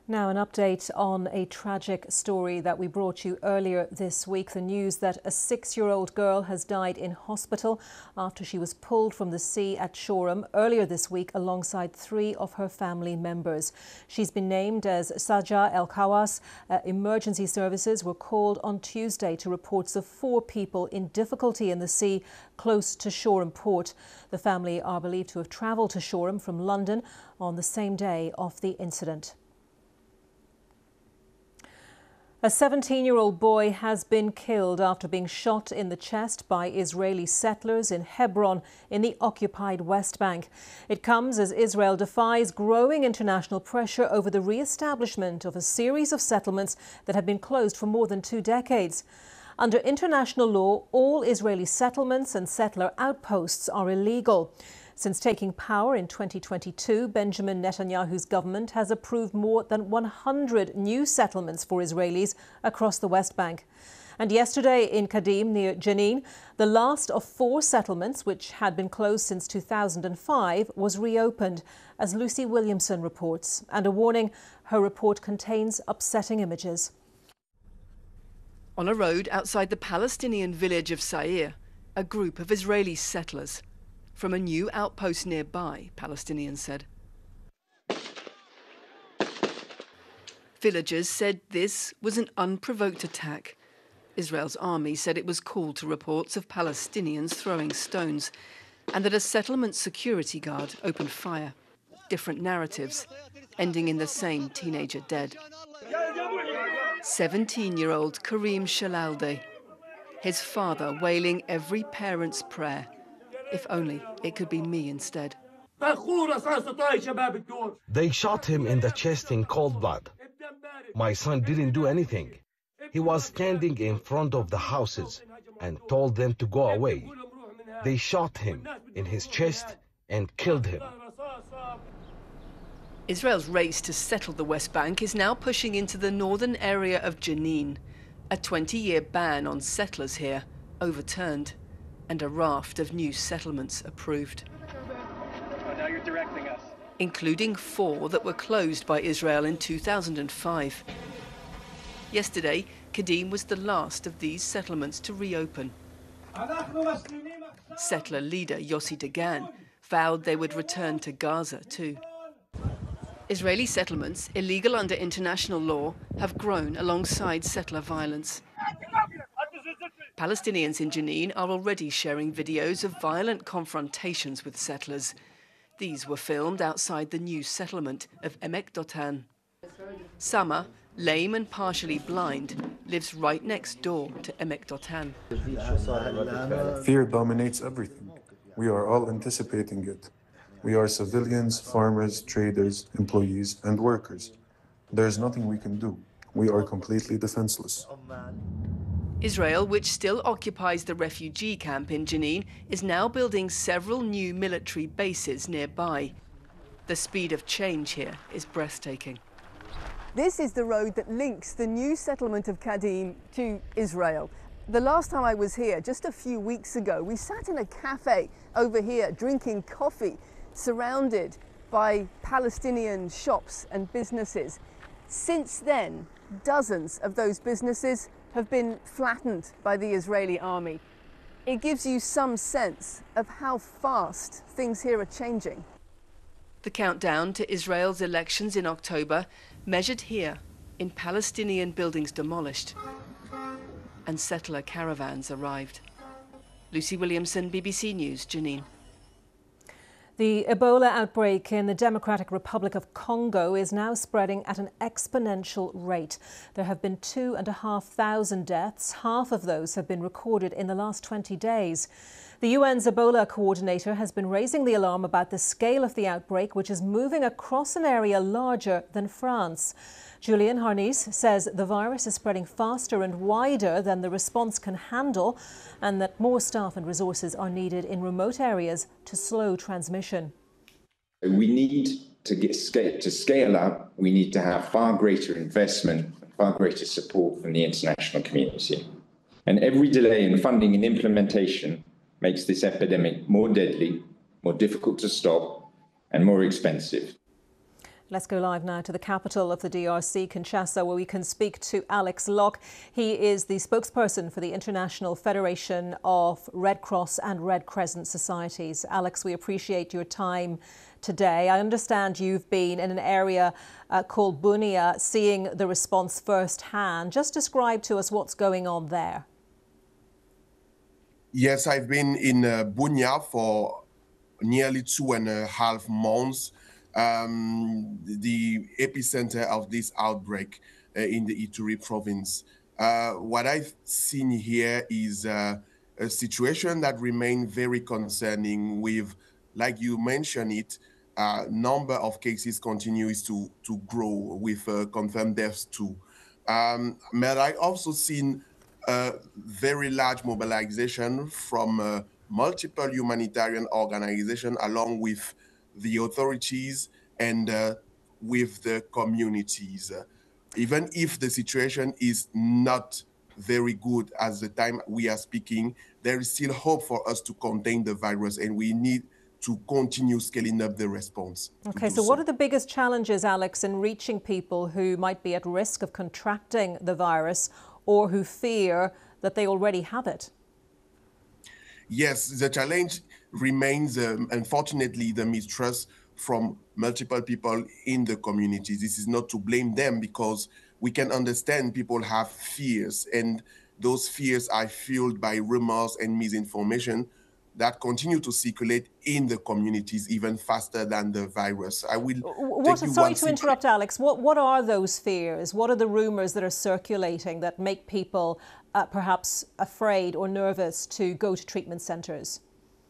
Now, an update on a tragic story that we brought you earlier this week. The news that a 6-year-old girl has died in hospital after she was pulled from the sea at Shoreham earlier this week alongside 3 of her family members. She's been named as Saja El Khawas. Emergency services were called on Tuesday to reports of 4 people in difficulty in the sea close to Shoreham port. The family are believed to have travelled to Shoreham from London on the same day of the incident. A 17-year-old boy has been killed after being shot in the chest by Israeli settlers in Hebron in the occupied West Bank. It comes as Israel defies growing international pressure over the re-establishment of a series of settlements that have been closed for more than 2 decades. Under international law, all Israeli settlements and settler outposts are illegal. Since taking power in 2022, Benjamin Netanyahu's government has approved more than 100 new settlements for Israelis across the West Bank. And yesterday in Kadim, near Jenin, the last of 4 settlements, which had been closed since 2005, was reopened, as Lucy Williamson reports. And a warning, her report contains upsetting images. On a road outside the Palestinian village of Sa'ir, a group of Israeli settlers from a new outpost nearby, Palestinians said. Villagers said this was an unprovoked attack. Israel's army said it was called to reports of Palestinians throwing stones and that a settlement security guard opened fire. Different narratives, ending in the same teenager dead. 17-year-old Karim Shalalde, his father wailing every parent's prayer. If only it could be me instead. They shot him in the chest in cold blood. My son didn't do anything. He was standing in front of the houses and told them to go away. They shot him in his chest and killed him. Israel's race to settle the West Bank is now pushing into the northern area of Jenin. A 20-year ban on settlers here overturned, and a raft of new settlements approved. Now you're directing us. Including 4 that were closed by Israel in 2005. Yesterday, Kadim was the last of these settlements to reopen. Settler leader Yossi Dagan vowed they would return to Gaza too. Israeli settlements, illegal under international law, have grown alongside settler violence. Palestinians in Jenin are already sharing videos of violent confrontations with settlers. These were filmed outside the new settlement of Emek Dotan. Sama, lame and partially blind, lives right next door to Emek Dotan. Fear dominates everything. We are all anticipating it. We are civilians, farmers, traders, employees, and workers. There's nothing we can do. We are completely defenseless. Israel, which still occupies the refugee camp in Jenin, is now building several new military bases nearby. The speed of change here is breathtaking. This is the road that links the new settlement of Kadim to Israel. The last time I was here, just a few weeks ago, we sat in a cafe over here drinking coffee, surrounded by Palestinian shops and businesses. Since then, dozens of those businesses have been flattened by the Israeli army. It gives you some sense of how fast things here are changing. The countdown to Israel's elections in October measured here in Palestinian buildings demolished, and settler caravans arrived. Lucy Williamson, BBC News, Jenin. The Ebola outbreak in the Democratic Republic of Congo is now spreading at an exponential rate. There have been 2,500 deaths. Half of those have been recorded in the last 20 days. The UN's Ebola coordinator has been raising the alarm about the scale of the outbreak, which is moving across an area larger than France. Julian Harness says the virus is spreading faster and wider than the response can handle, and that more staff and resources are needed in remote areas to slow transmission. We need to scale up. We need to have far greater investment, far greater support from the international community. And every delay in funding and implementation makes this epidemic more deadly, more difficult to stop, and more expensive. Let's go live now to the capital of the DRC, Kinshasa, where we can speak to Alex Locke. He is the spokesperson for the International Federation of Red Cross and Red Crescent Societies. Alex, we appreciate your time today. I understand you've been in an area called Bunia, seeing the response firsthand. Just describe to us what's going on there. Yes, I've been in Bunia for nearly 2.5 months. The epicenter of this outbreak in the Ituri province. What I've seen here is a situation that remains very concerning with, like you mentioned it, number of cases continues to grow with confirmed deaths too. But I also seen a very large mobilization from multiple humanitarian organizations along with the authorities and with the communities. Even if the situation is not very good at the time we are speaking, there is still hope for us to contain the virus, and we need to continue scaling up the response. Okay, so what are the biggest challenges, Alex, in reaching people who might be at risk of contracting the virus or who fear that they already have it? Yes, the challenge remains, unfortunately, the mistrust from multiple people in the community. This is not to blame them, because we can understand people have fears, and those fears are fueled by rumors and misinformation that continue to circulate in the communities even faster than the virus. Sorry to interrupt, Alex. What are those fears? What are the rumors that are circulating that make people perhaps afraid or nervous to go to treatment centres?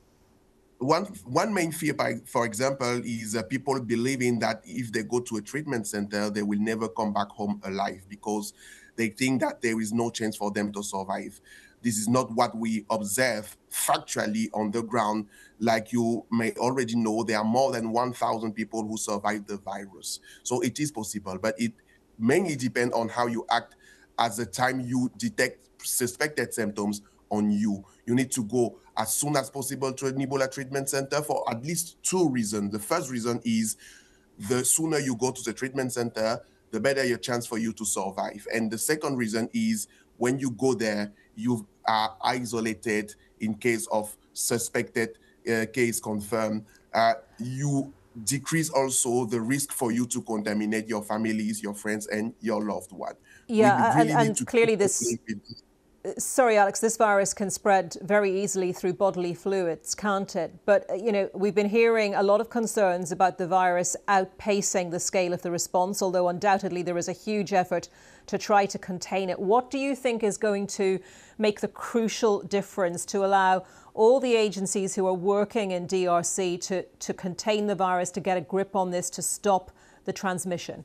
One main fear, for example, is people believing that if they go to a treatment center, they will never come back home alive, because they think that there is no chance for them to survive. This is not what we observe factually on the ground. Like you may already know, there are more than 1,000 people who survived the virus. So it is possible, but it mainly depends on how you act at the time you detect suspected symptoms on you. You need to go as soon as possible to an Ebola treatment center for at least 2 reasons. The first reason is the sooner you go to the treatment center, the better your chance for you to survive. And the second reason is when you go there, you are isolated in case of suspected case confirmed. You decrease also the risk for you to contaminate your families, your friends, and your loved one. Yeah, and clearly this... Sorry, Alex, this virus can spread very easily through bodily fluids, can't it? But, you know, we've been hearing a lot of concerns about the virus outpacing the scale of the response, although undoubtedly there is a huge effort to try to contain it. What do you think is going to make the crucial difference to allow all the agencies who are working in DRC to contain the virus, to get a grip on this, to stop the transmission?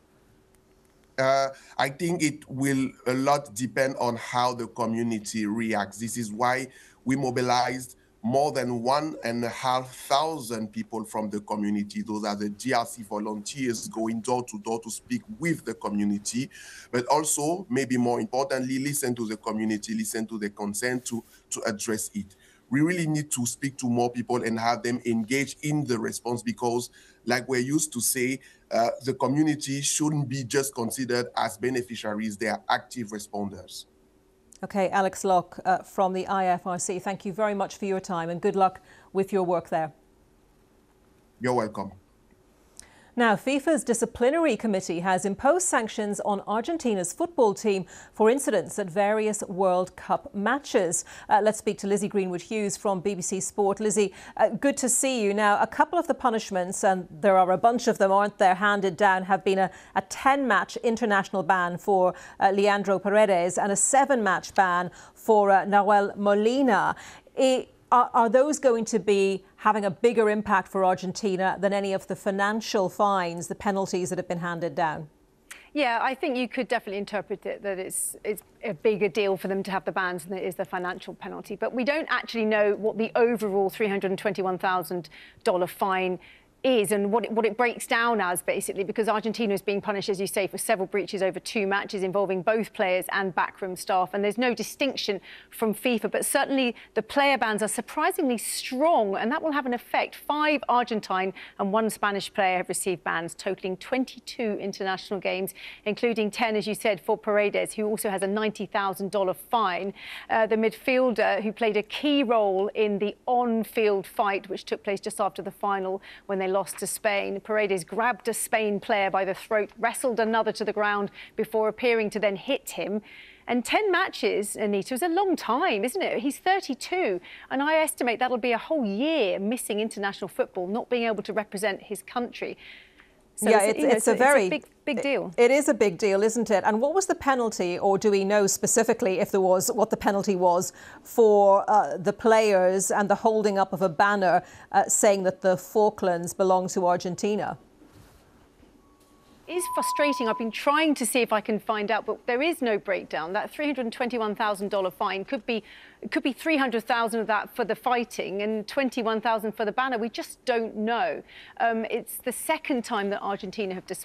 I think it will a lot depend on how the community reacts. This is why we mobilized more than 1,500 people from the community. Those are the DRC volunteers going door to door to speak with the community, but also, maybe more importantly, listen to the community, listen to the consent to address it. We really need to speak to more people and have them engage in the response, because like we're used to say, the community shouldn't be just considered as beneficiaries, they are active responders. Okay, Alex Locke from the IFRC, thank you very much for your time and good luck with your work there. You're welcome. Now, FIFA's disciplinary committee has imposed sanctions on Argentina's football team for incidents at various World Cup matches. Let's speak to Lizzie Greenwood-Hughes from BBC Sport. Lizzie, good to see you. Now, a couple of the punishments, and there are a bunch of them, aren't there, handed down, have been a 10-match international ban for Leandro Paredes and a 7-match ban for Nahuel Molina. Are those going to be having a bigger impact for Argentina than any of the financial fines, the penalties that have been handed down? Yeah, I think you could definitely interpret it that it's a bigger deal for them to have the bans than it is the financial penalty. But we don't actually know what the overall $321,000 fine is and what it breaks down as, basically, because Argentina is being punished, as you say, for several breaches over 2 matches involving both players and backroom staff. And there's no distinction from FIFA, but certainly the player bans are surprisingly strong, and that will have an effect. 5 Argentine and 1 Spanish player have received bans, totaling 22 international games, including 10, as you said, for Paredes, who also has a $90,000 fine. The midfielder who played a key role in the on-field fight, which took place just after the final when they lost to Spain. Paredes grabbed a Spain player by the throat, wrestled another to the ground before appearing to then hit him. And 10 matches, Anita, is a long time, isn't it? He's 32, and I estimate that'll be a whole year missing international football, not being able to represent his country. So yeah, it's a very big deal. It is a big deal, isn't it? And what was the penalty, or do we know specifically, if there was, what the penalty was for the players and the holding up of a banner saying that the Falklands belong to Argentina? It is frustrating. I've been trying to see if I can find out, but there is no breakdown. That $321,000 fine could be $300,000 of that for the fighting and $21,000 for the banner. We just don't know. It's the second time that Argentina have